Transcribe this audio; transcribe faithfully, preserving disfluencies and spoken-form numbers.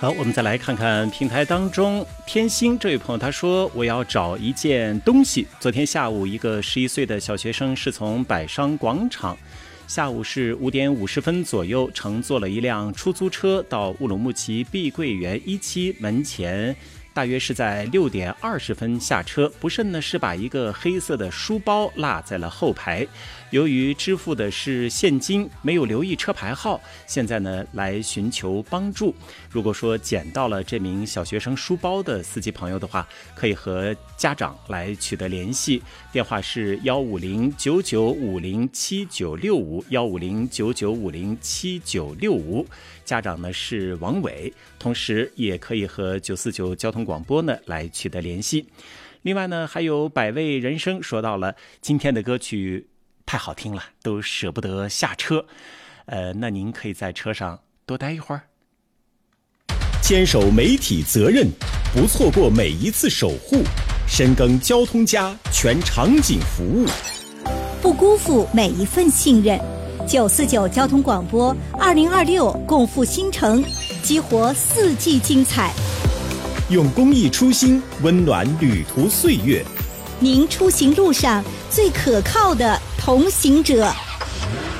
好，我们再来看看平台当中天星这位朋友，他说我要找一件东西。昨天下午，一个十一岁的小学生是从百商广场，下午是五点五十分左右，乘坐了一辆出租车到乌鲁木齐碧桂园一期门前，大约是在六点二十分下车，不慎呢是把一个黑色的书包落在了后排。由于支付的是现金，没有留意车牌号，现在呢来寻求帮助。如果说捡到了这名小学生书包的司机朋友的话，可以和家长来取得联系，电话是幺五零九九五零七九六五幺五零九九五零七九六五。家长呢是王伟，同时也可以和九四九交通广播呢来取得联系。另外呢，还有百味人生说到了今天的歌曲太好听了，都舍不得下车。呃，那您可以在车上多待一会儿。 坚守媒体责任，不错过每一次守护，深耕交通家全场景服务， 不辜负每一份信任。九四九交通广播，二零二六共赴新城，激活四季精彩。 用公益初心温暖旅途岁月， 您出行路上最可靠的同行者。